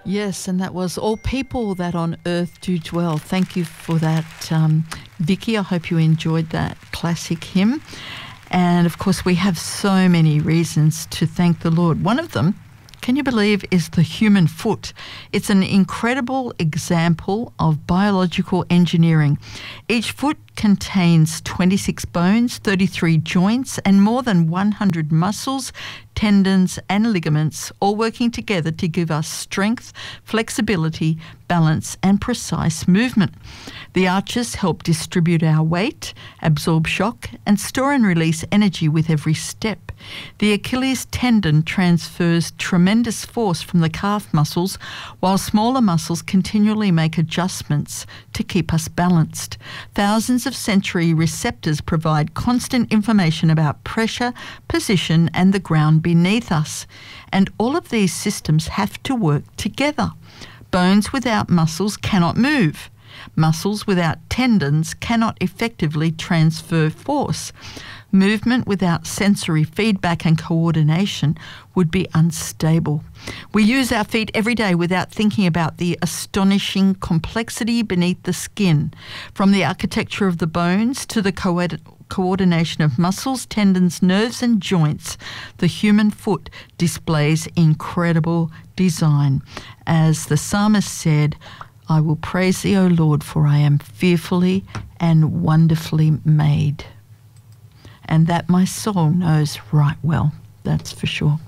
Yes, and that was All People That on Earth Do Dwell. Thank you for that, Vicky. I hope you enjoyed that classic hymn. And, of course, we have so many reasons to thank the Lord. One of them, can you believe, is the human foot. It's an incredible example of biological engineering. Each foot contains 26 bones, 33 joints, and more than 100 muscles, tendons and ligaments, all working together to give us strength, flexibility, balance and precise movement. The arches help distribute our weight, absorb shock and store and release energy with every step. The Achilles tendon transfers tremendous force from the calf muscles, while smaller muscles continually make adjustments to keep us balanced. Thousands of sensory receptors provide constant information about pressure, position and the ground beneath us. And all of these systems have to work together. Bones without muscles cannot move. Muscles without tendons cannot effectively transfer force. Movement without sensory feedback and coordination would be unstable. We use our feet every day without thinking about the astonishing complexity beneath the skin, from the architecture of the bones to the coordination of muscles, tendons, nerves and joints. The human foot displays incredible design. As the psalmist said, I will praise thee, O Lord, for I am fearfully and wonderfully made. And that my soul knows right well, that's for sure.